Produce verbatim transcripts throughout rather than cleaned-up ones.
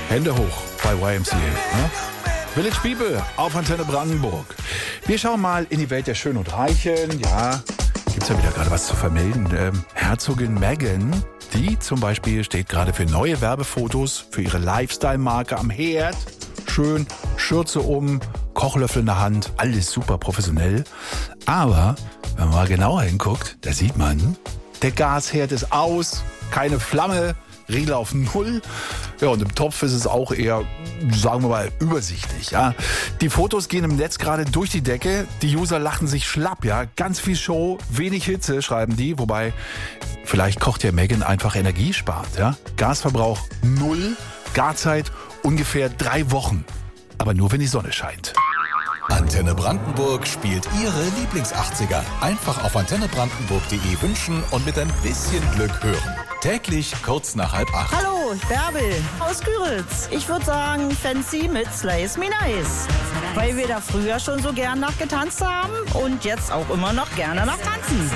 Hände hoch bei Y M C A. Ne? Village People auf Antenne Brandenburg. Wir schauen mal in die Welt der Schönen und Reichen. Ja, gibt's ja wieder gerade was zu vermelden. Ähm, Herzogin Meghan, die zum Beispiel steht gerade für neue Werbefotos für ihre Lifestyle-Marke am Herd. Schön, Schürze um, Kochlöffel in der Hand, alles super professionell. Aber wenn man mal genauer hinguckt, da sieht man, der Gasherd ist aus, keine Flamme, Riegel auf Null. Ja, und im Topf ist es auch eher, sagen wir mal, übersichtlich. Ja. Die Fotos gehen im Netz gerade durch die Decke. Die User lachen sich schlapp. Ja, ganz viel Show, wenig Hitze, schreiben die. Wobei, vielleicht kocht ja Meghan einfach energiesparend. Ja. Gasverbrauch null, Garzeit ungefähr drei Wochen. Aber nur, wenn die Sonne scheint. Antenne Brandenburg spielt Ihre Lieblings-achtziger. Einfach auf antenne brandenburg punkt de wünschen und mit ein bisschen Glück hören. Täglich kurz nach halb acht. Hallo, Bärbel aus Küritz. Ich würde sagen Fancy mit Slice Me Nice. Weil wir da früher schon so gern nachgetanzt haben und jetzt auch immer noch gerne nachtanzen.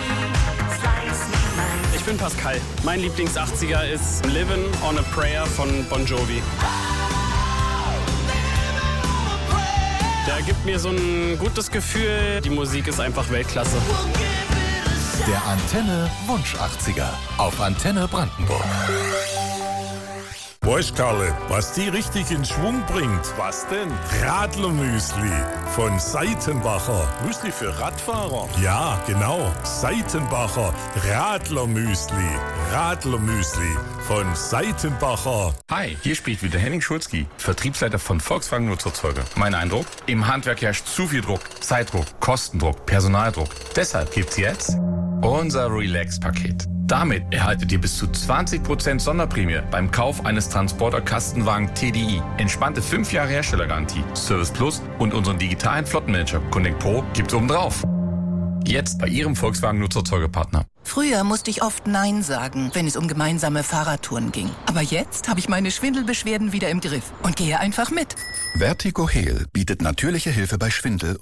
Ich bin Pascal. Mein Lieblings-achtziger ist Livin' on a Prayer von Bon Jovi. Der gibt mir so ein gutes Gefühl. Die Musik ist einfach Weltklasse. Der Antenne Wunsch achtziger auf Antenne Brandenburg. Weißt Karle, was die richtig in Schwung bringt? Was denn? Radlermüsli von Seitenbacher. Müsli für Radfahrer? Ja, genau. Seitenbacher Radlermüsli. Radlermüsli von Seitenbacher. Hi, hier spricht wieder Henning Schulzki, Vertriebsleiter von Volkswagen Nutzerzeuge. Mein Eindruck? Im Handwerk herrscht zu viel Druck, Zeitdruck, Kostendruck, Personaldruck. Deshalb gibt's jetzt unser Relax-Paket. Damit erhaltet ihr bis zu zwanzig Prozent Sonderprämie beim Kauf eines Transporter-Kastenwagen T D I. Entspannte fünf Jahre Herstellergarantie, Service Plus und unseren digitalen Flottenmanager Connect Pro gibt's obendrauf. Jetzt bei Ihrem Volkswagen Nutzerzeugepartner. Früher musste ich oft Nein sagen, wenn es um gemeinsame Fahrradtouren ging. Aber jetzt habe ich meine Schwindelbeschwerden wieder im Griff und gehe einfach mit. Vertigo Heal bietet natürliche Hilfe bei Schwindel